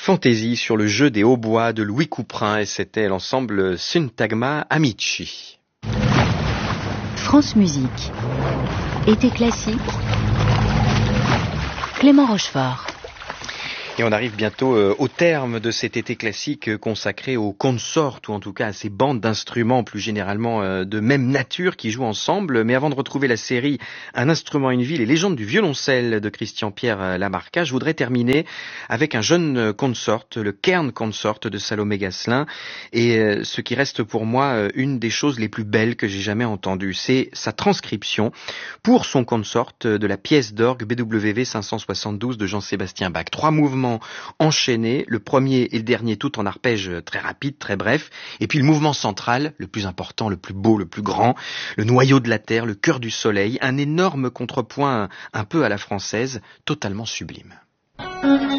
fantaisie sur le jeu des hautbois de Louis Couperin et c'était l'ensemble Syntagma Amici. France Musique. Été classique. Clément Rochefort. Et on arrive bientôt au terme de cet été classique consacré aux consorts, ou en tout cas à ces bandes d'instruments plus généralement de même nature qui jouent ensemble. Mais avant de retrouver la série Un instrument, une vie, les légendes du violoncelle de Christian-Pierre Lamarca, je voudrais terminer avec un jeune consort, le Kern Consort de Salomé Gasselin. Et ce qui reste pour moi une des choses les plus belles que j'ai jamais entendues, c'est sa transcription pour son consort de la pièce d'orgue BWV 572 de Jean-Sébastien Bach. 3 mouvements enchaînés, le premier et le dernier tout en arpège très rapide, très bref, et puis le mouvement central, le plus important, le plus beau, le plus grand, le noyau de la terre, le cœur du soleil, un énorme contrepoint un peu à la française, totalement sublime.